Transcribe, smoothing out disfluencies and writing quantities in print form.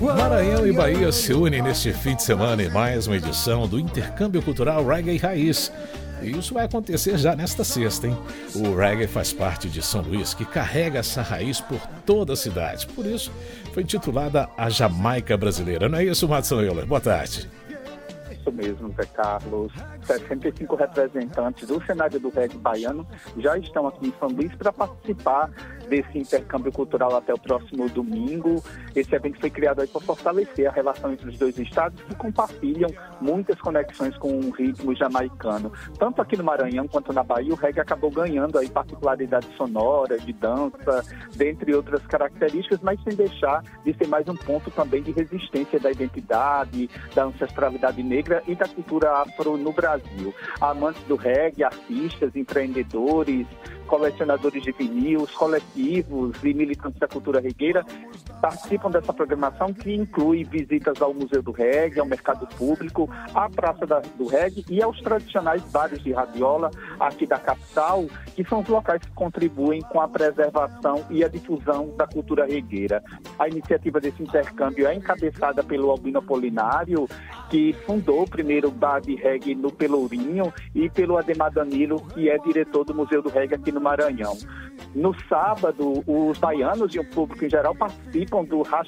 Maranhão e Bahia se unem neste fim de semana em mais uma edição do Intercâmbio Cultural Reggae Raiz. E isso vai acontecer já nesta sexta, hein? O reggae faz parte de São Luís, que carrega essa raiz por toda a cidade. Por isso, foi intitulada a Jamaica Brasileira. Não é isso, Madison Euler? Boa tarde. Isso mesmo, Zé Carlos. 65 representantes do cenário do reggae baiano já estão aqui em São Luís para participar desse intercâmbio cultural até o próximo domingo. Esse evento foi criado aí para fortalecer a relação entre os dois estados que compartilham muitas conexões com o ritmo jamaicano. Tanto aqui no Maranhão quanto na Bahia, o reggae acabou ganhando aí particularidade sonora, de dança, dentre outras características, mas sem deixar de ser mais um ponto também de resistência da identidade, da ancestralidade negra e da cultura afro no Brasil. Amantes do reggae, artistas, empreendedores, colecionadores de vinis, coletivos e militantes da cultura regueira participam dessa programação que inclui visitas ao Museu do Reggae, ao Mercado Público, à Praça do Reggae e aos tradicionais bares de radiola aqui da capital, que são os locais que contribuem com a preservação e a difusão da cultura regueira. A iniciativa desse intercâmbio é encabeçada pelo Albino Apolinário, que fundou o primeiro bar de reggae no Pelourinho, e pelo Ademar Danilo, que é diretor do Museu do Reggae aqui no Maranhão. No sábado, os baianos e o público em geral participam do